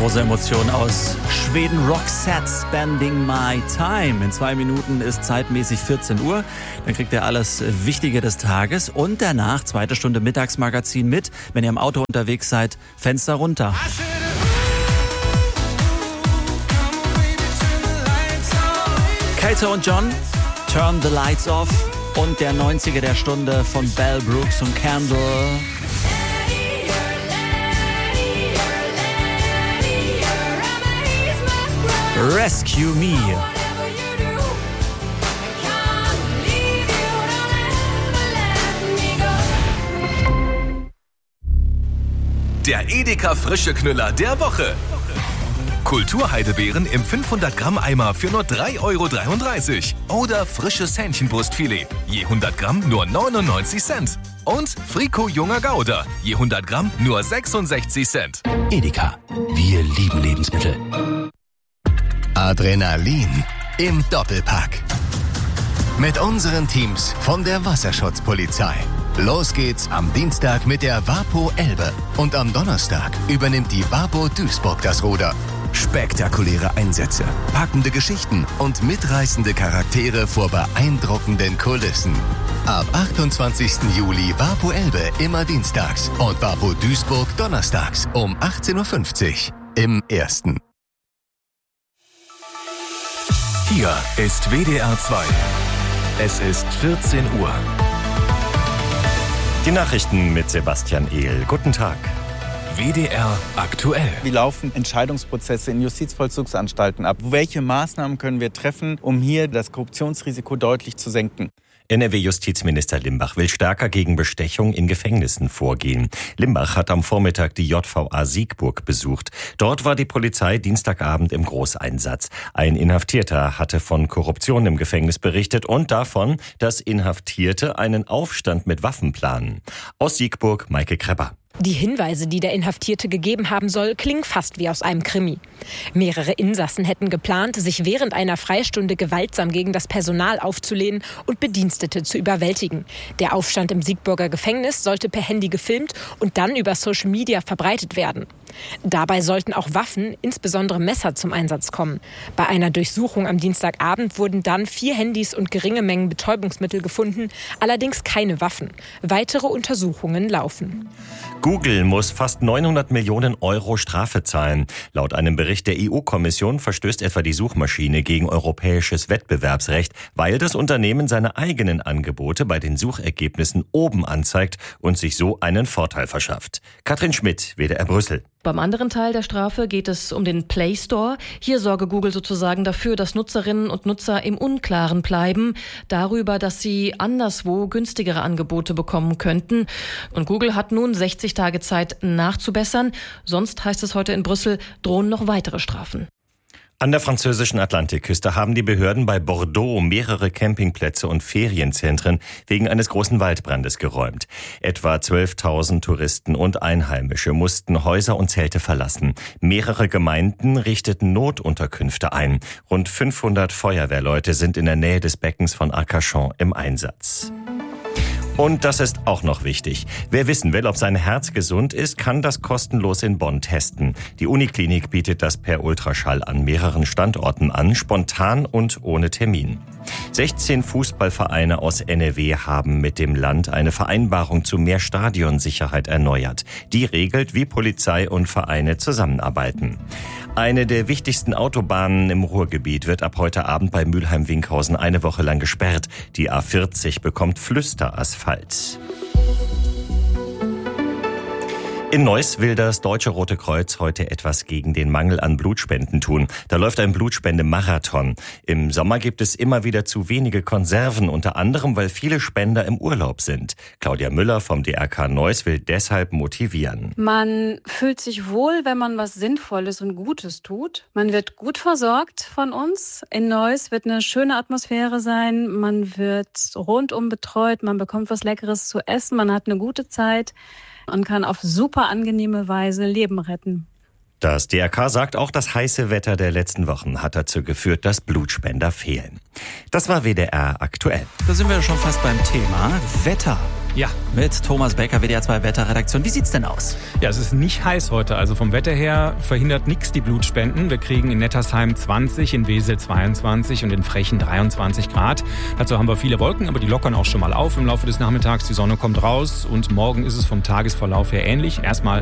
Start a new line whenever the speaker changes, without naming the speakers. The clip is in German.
Große Emotion aus Schweden. Roxette, Spending My Time. In 2 Minuten ist zeitmäßig 14 Uhr. Dann kriegt ihr alles Wichtige des Tages. Und danach, 2. Stunde Mittagsmagazin mit. Wenn ihr im Auto unterwegs seid, Fenster runter. Kato und John, Turn the Lights Off. Und der 90er der Stunde von Bell Brooks und Candle. Rescue Me.
Der Edeka frische Knüller der Woche. Kulturheidebeeren im 500 Gramm Eimer für nur 3,33 €. Oder frisches Hähnchenbrustfilet, je 100 Gramm nur 99 Cent. Und Frico junger Gouda, je 100 Gramm nur 66 Cent.
Edeka, wir lieben Lebensmittel. Adrenalin im Doppelpack. Mit unseren Teams von der Wasserschutzpolizei. Los geht's am Dienstag mit der Vapo Elbe. Und am Donnerstag übernimmt die Vapo Duisburg das Ruder. Spektakuläre Einsätze, packende Geschichten und mitreißende Charaktere vor beeindruckenden Kulissen. Ab 28. Juli Vapo Elbe immer dienstags und Vapo Duisburg donnerstags um 18:50 Uhr im Ersten.
Hier ist WDR 2. Es ist 14 Uhr.
Die Nachrichten mit Sebastian Ehl. Guten Tag.
WDR aktuell.
Wie laufen Entscheidungsprozesse in Justizvollzugsanstalten ab? Welche Maßnahmen können wir treffen, um hier das Korruptionsrisiko deutlich zu senken?
NRW-Justizminister Limbach will stärker gegen Bestechung in Gefängnissen vorgehen. Limbach hat am Vormittag die JVA Siegburg besucht. Dort war die Polizei Dienstagabend im Großeinsatz. Ein Inhaftierter hatte von Korruption im Gefängnis berichtet und davon, dass Inhaftierte einen Aufstand mit Waffen planen. Aus Siegburg, Maike Krepper.
Die Hinweise, die der Inhaftierte gegeben haben soll, klingen fast wie aus einem Krimi. Mehrere Insassen hätten geplant, sich während einer Freistunde gewaltsam gegen das Personal aufzulehnen und Bedienstete zu überwältigen. Der Aufstand im Siegburger Gefängnis sollte per Handy gefilmt und dann über Social Media verbreitet werden. Dabei sollten auch Waffen, insbesondere Messer, zum Einsatz kommen. Bei einer Durchsuchung am Dienstagabend wurden dann 4 Handys und geringe Mengen Betäubungsmittel gefunden, allerdings keine Waffen. Weitere Untersuchungen laufen.
Google muss fast 900 Millionen € Strafe zahlen. Laut einem Bericht der EU-Kommission verstößt etwa die Suchmaschine gegen europäisches Wettbewerbsrecht, weil das Unternehmen seine eigenen Angebote bei den Suchergebnissen oben anzeigt und sich so einen Vorteil verschafft. Katrin Schmidt, WDR Brüssel.
Beim anderen Teil der Strafe geht es um den Play Store. Hier sorge Google sozusagen dafür, dass Nutzerinnen und Nutzer im Unklaren bleiben, darüber, dass sie anderswo günstigere Angebote bekommen könnten. Und Google hat nun 60 Tage Zeit nachzubessern. Sonst, heißt es heute in Brüssel, drohen noch weitere Strafen.
An der französischen Atlantikküste haben die Behörden bei Bordeaux mehrere Campingplätze und Ferienzentren wegen eines großen Waldbrandes geräumt. Etwa 12.000 Touristen und Einheimische mussten Häuser und Zelte verlassen. Mehrere Gemeinden richteten Notunterkünfte ein. Rund 500 Feuerwehrleute sind in der Nähe des Beckens von Arcachon im Einsatz. Und das ist auch noch wichtig. Wer wissen will, ob sein Herz gesund ist, kann das kostenlos in Bonn testen. Die Uniklinik bietet das per Ultraschall an mehreren Standorten an, spontan und ohne Termin. 16 Fußballvereine aus NRW haben mit dem Land eine Vereinbarung zu mehr Stadionsicherheit erneuert. Die regelt, wie Polizei und Vereine zusammenarbeiten. Eine der wichtigsten Autobahnen im Ruhrgebiet wird ab heute Abend bei Mülheim-Winkhausen eine Woche lang gesperrt. Die A40 bekommt Flüsterasphalt. In Neuss will das Deutsche Rote Kreuz heute etwas gegen den Mangel an Blutspenden tun. Da läuft ein Blutspendemarathon. Im Sommer gibt es immer wieder zu wenige Konserven, unter anderem, weil viele Spender im Urlaub sind. Claudia Müller vom DRK Neuss will deshalb motivieren.
Man fühlt sich wohl, wenn man was Sinnvolles und Gutes tut. Man wird gut versorgt von uns. In Neuss wird eine schöne Atmosphäre sein. Man wird rundum betreut. Man bekommt was Leckeres zu essen. Man hat eine gute Zeit und kann auf super angenehme Weise Leben retten.
Das DRK sagt, auch das heiße Wetter der letzten Wochen hat dazu geführt, dass Blutspender fehlen. Das war WDR aktuell.
Da sind wir schon fast beim Thema Wetter.
Ja.
Mit Thomas Becker, WDR 2 Wetterredaktion. Wie sieht's denn aus?
Ja, es ist nicht heiß heute. Also vom Wetter her verhindert nichts die Blutspenden. Wir kriegen in Nettersheim 20, in Wesel 22 und in Frechen 23 Grad. Dazu haben wir viele Wolken, aber die lockern auch schon mal auf im Laufe des Nachmittags. Die Sonne kommt raus und morgen ist es vom Tagesverlauf her ähnlich. Erstmal